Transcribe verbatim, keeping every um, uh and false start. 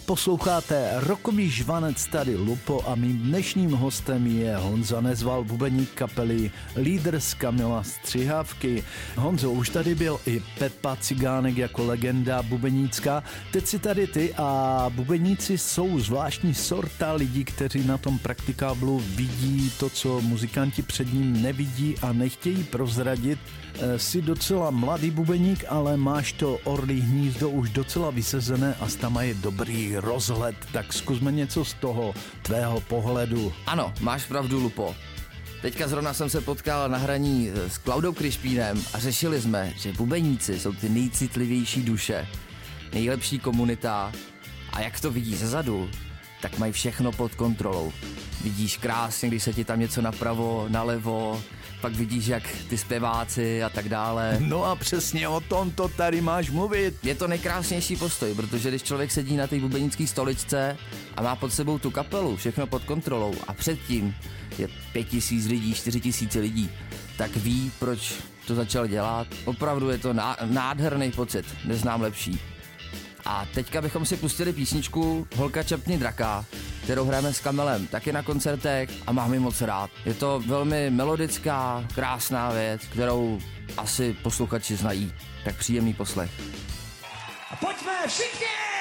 Posloucháte Rockový žvanec, tady Lupo a mým dnešním hostem je Honza Nezval, bubeník kapely lídr z Kamila Střihávky. Honzo, už tady byl i Pepa Cigánek jako legenda bubenícká. Teď si tady ty a bubeníci jsou zvláštní sorta lidí, kteří na tom praktikáblu vidí to, co muzikanti před ním nevidí a nechtějí prozradit. Jsi docela mladý bubeník, ale máš to orlí hnízdo už docela vysezené a tam je dobrý rozhled, tak zkusme něco z toho tvého pohledu. Ano, máš pravdu, Lupo. Teďka zrovna jsem se potkal na hraní s Klaudou Krišpínem a řešili jsme, že bubeníci jsou ty nejcitlivější duše, nejlepší komunita a jak to vidí zezadu, tak mají všechno pod kontrolou. Vidíš krásně, když se ti tam něco napravo, nalevo, pak vidíš, jak ty zpěváci a tak dále. No a přesně o tom to tady máš mluvit. Je to nejkrásnější postoj, protože když člověk sedí na té bubenické stoličce a má pod sebou tu kapelu, všechno pod kontrolou a předtím je pět tisíc lidí, čtyři tisíce lidí, tak ví, proč to začal dělat. Opravdu je to nádherný pocit, neznám lepší. A teďka bychom si pustili písničku Holka čapni draka, kterou hrajeme s Kamilem taky na koncertech a mám ji moc rád. Je to velmi melodická, krásná věc, kterou asi posluchači znají. Tak příjemný poslech. A pojďme všichni!